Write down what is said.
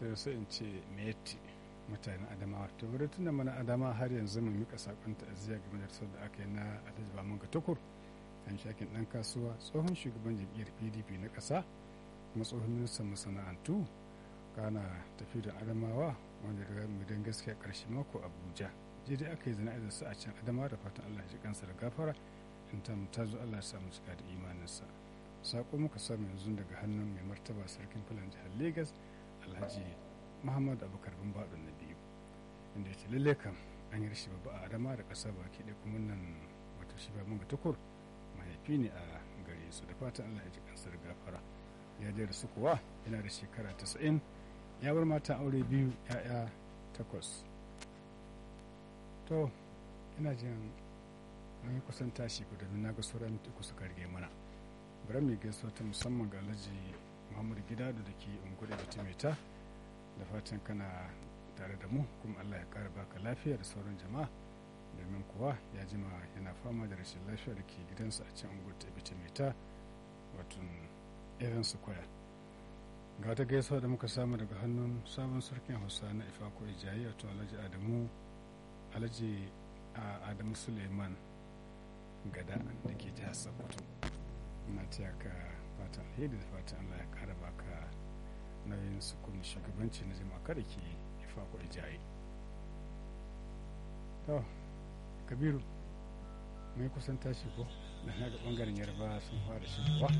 to sai in ce meti mutanen adamawa to bari tunda mana adama har yanzu mu mika sakon ta'aziyya game da rasar da aka yi na alhaji bamanka tukur an shakin dan kasuwa tsohon shugaban jam'iyyar pdp na ƙasa kuma tsohon ministan masana'antu kana tafi da adamawa wanda daga mudan gaskiya ƙarshen mako abuja dai aka yi zana'izar sa a can adama da fatan allah ya kansa da gafara in ta zo allah ya samu cika da imaninsa sako muka samu yanzu daga hannun mai martaba sarkin filan jihar lagos alhaji muhammad abubakar baɗo na biyu inda ya ce lalle kam an yi rashi babba a adama da ƙasa baki ɗaya kuma nan wato shi ba ga tukur mahaifi ne a gare su da fatan allah ya ji kansa da gafara ya je da su kuwa yana da shekara 90 ya bar mata aure biyu ya'ya 8 to ina jin mun yi kusan tashi ku da na ga sauran uku suka rige mana bari mu gaisuwa ta musamman ga alhaji muhammad gidado da ke unguwar bitimeta da fatan kana tare da mu kuma allah ya kara baka lafiya da sauran jama'a domin kuwa ya jima yana fama da rashin lafiya da ke gidansa a can unguwar bitimeta wato irin su kwaya ga wata gaisuwa da muka samu daga hannun sabon sarkin hausa na ifako ijayi wato alhaji adamu suleiman gada da ke jihar sokoto ina taya ka fatan alheri da fatan allah ya kara baka nauyin sukun shugabanci na jama'a kada ke ifako ijayi to kabiru mai kusan tashi ko da na ga bangaren yarba sun fara shi